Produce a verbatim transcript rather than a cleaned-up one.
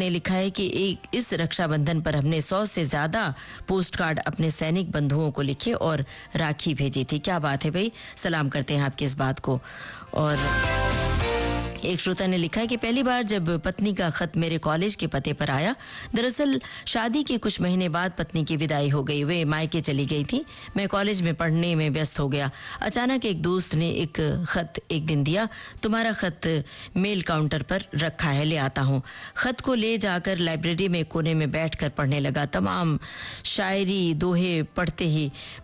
ने लिखा है कि एक इस रक्षाबंधन पर हमने सौ से ज्यादा पोस्ट कार्ड अपने सैनिक बंधुओं को लिखे और राखी भेजी थी। क्या बात है भाई, सलाम करते हैं आपकी इस बात को। और एक श्रोता ने लिखा है कि पहली बार जब पत्नी का खत मेरे कॉलेज के पते पर आया, दरअसल शादी के कुछ महीने बाद पत्नी की विदाई हो गई, वे मायके चली गई थी। मैं कॉलेज में पढ़ने में व्यस्त हो गया। अचानक एक दोस्त ने एक खत एक दिन दिया, तुम्हारा खत मेल काउंटर पर रखा है, ले आता हूँ। खत को ले जाकर लाइब्रेरी में कोने में बैठकर पढ़ने लगा। तमाम शायरी दोहे पढ़ते ही